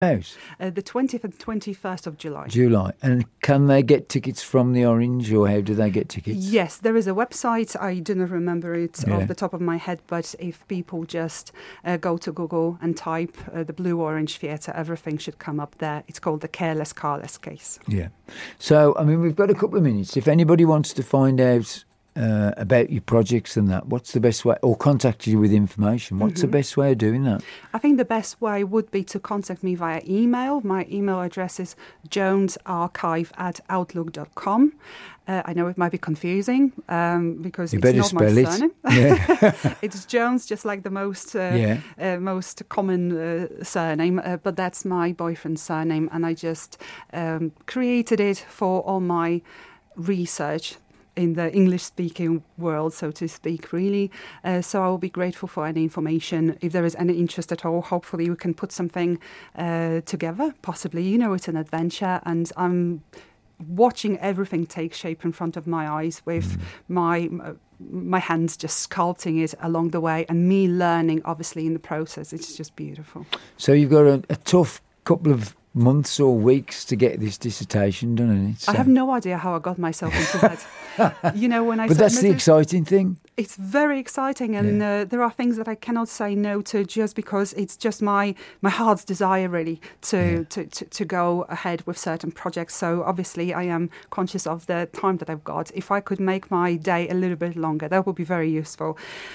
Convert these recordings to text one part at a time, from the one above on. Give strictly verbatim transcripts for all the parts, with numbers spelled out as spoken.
Out? Uh, the twentieth and twenty-first of July. July. And can they get tickets from the Orange, or how do they get tickets? Yes, there is a website. I do not remember it Yeah. off the top of my head, but if people just uh, go to Google and type uh, the Blue Orange Theatre, everything should come up there. It's called the Careless Carless Case. Yeah. So, I mean, we've got a couple of minutes. If anybody wants to find out uh, about your projects and that, what's the best way, or contact you with information, what's Mm-hmm. the best way of doing that? I think the best way would be to contact me via email. My email address is jonesarchive at outlook dot com. Uh, I know it might be confusing um, because You it's better not spell my it. surname. Yeah. It's Jones, just like the most uh, Yeah. uh, most common uh, surname, uh, but that's my boyfriend's surname, and I just um, created it for all my research in the English-speaking world, so to speak, really. Uh, so I will be grateful for any information. If there is any interest at all, hopefully we can put something uh, together, possibly. You know, it's an adventure, and I'm watching everything take shape in front of my eyes with mm. my my hands just sculpting it along the way, and me learning, obviously, in the process. It's just beautiful. So you've got a, a tough couple of months or weeks to get this dissertation done, isn't it? So. I have no idea how I got myself into that. You know, when I but that's the submitted, exciting thing. It's very exciting, and Yeah. uh, there are things that I cannot say no to, just because it's just my my heart's desire, really, to, Yeah. to, to, to go ahead with certain projects. So obviously I am conscious of the time that I've got. If I could make my day a little bit longer, that would be very useful.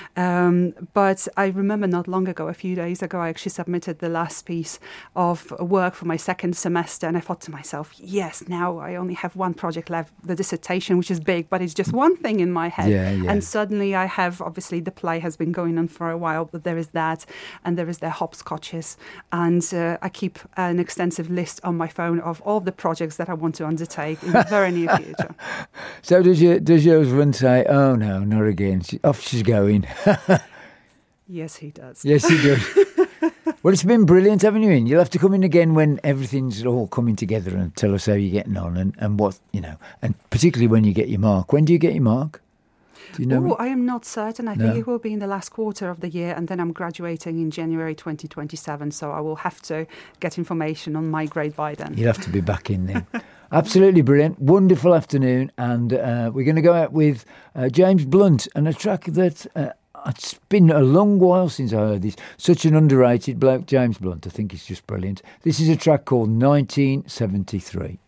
Um, but I remember not long ago, a few days ago, I actually submitted the last piece of work for my second semester, and I thought to myself, yes, now I only have one project left, the dissertation, which is big, but it's just one thing in my head. Yeah, yeah. And suddenly I have, obviously the play has been going on for a while, but there is that, and there is the hopscotches, and uh, I keep an extensive list on my phone of all the projects that I want to undertake in the very near future. So does your does your husband say, "Oh no, not again"? She, off she's going. Yes, he does. Yes, he does. Well, it's been brilliant having you in. You'll have to come in again when everything's all coming together and tell us how you're getting on and, and what, you know, and particularly when you get your mark. When do you get your mark? Do you know? Oh, I am not certain. I No. think it will be in the last quarter of the year, and then I'm graduating in January twenty twenty-seven, so I will have to get information on my grade by then. You'll have to be back in then. Absolutely brilliant. Wonderful afternoon. And uh, we're going to go out with uh, James Blunt and a track that... Uh, It's been a long while since I heard this. Such an underrated bloke, James Blunt. I think he's just brilliant. This is a track called nineteen seventy-three.